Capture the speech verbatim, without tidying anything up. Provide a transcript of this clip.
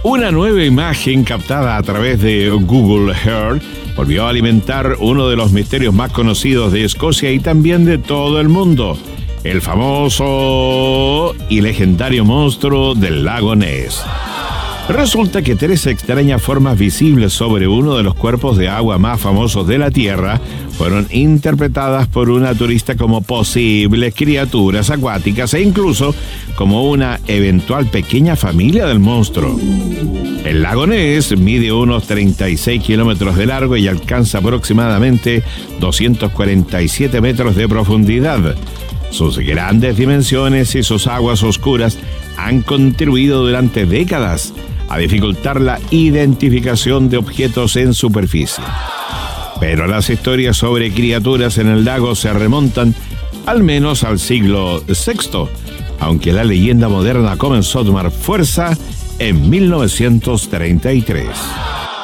Una nueva imagen captada a través de Google Earth volvió a alimentar uno de los misterios más conocidos de Escocia y también de todo el mundo: el famoso y legendario monstruo del lago Ness. Resulta que tres extrañas formas visibles sobre uno de los cuerpos de agua más famosos de la Tierra fueron interpretadas por una turista como posibles criaturas acuáticas e incluso como una eventual pequeña familia del monstruo. El lago Ness mide unos treinta y seis kilómetros de largo y alcanza aproximadamente doscientos cuarenta y siete metros de profundidad. Sus grandes dimensiones y sus aguas oscuras han contribuido durante décadas a dificultar la identificación de objetos en superficie. Pero las historias sobre criaturas en el lago se remontan al menos al siglo sexto, aunque la leyenda moderna comenzó a tomar fuerza en mil novecientos treinta y tres.